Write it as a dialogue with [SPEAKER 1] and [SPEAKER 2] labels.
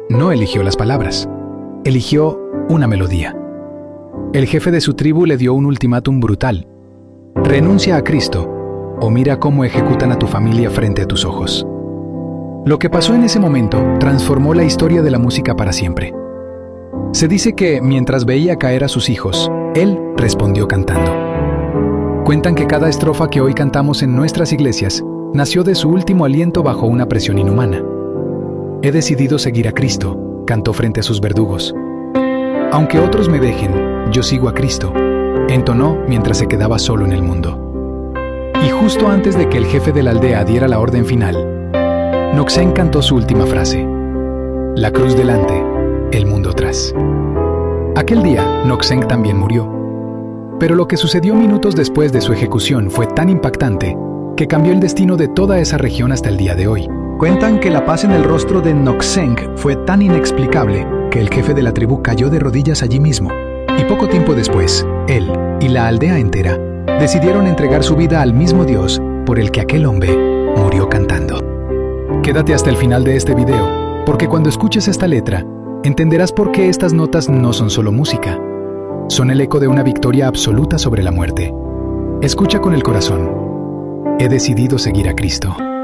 [SPEAKER 1] no eligió las palabras, eligió una melodía. El jefe de su tribu le dio un ultimátum brutal: renuncia a Cristo o mira cómo ejecutan a tu familia frente a tus ojos. Lo que pasó en ese momento transformó la historia de la música para siempre. Se dice que, mientras veía caer a sus hijos, él respondió cantando. Cuentan que cada estrofa que hoy cantamos en nuestras iglesias nació de su último aliento bajo una presión inhumana. He decidido seguir a Cristo, cantó frente a sus verdugos. Aunque otros me dejen, yo sigo a Cristo, entonó mientras se quedaba solo en el mundo. Y justo antes de que el jefe de la aldea diera la orden final, Nok-Seng cantó su última frase: la cruz delante, el mundo atrás. Aquel día, Nok-Seng también murió. Pero lo que sucedió minutos después de su ejecución fue tan impactante que cambió el destino de toda esa región hasta el día de hoy. Cuentan que la paz en el rostro de Nok-Seng fue tan inexplicable que el jefe de la tribu cayó de rodillas allí mismo. Y poco tiempo después, él y la aldea entera decidieron entregar su vida al mismo Dios por el que aquel hombre murió cantando. Quédate hasta el final de este video, porque cuando escuches esta letra, entenderás por qué estas notas no son solo música. Son el eco de una victoria absoluta sobre la muerte. Escucha con el corazón. He decidido seguir a Cristo.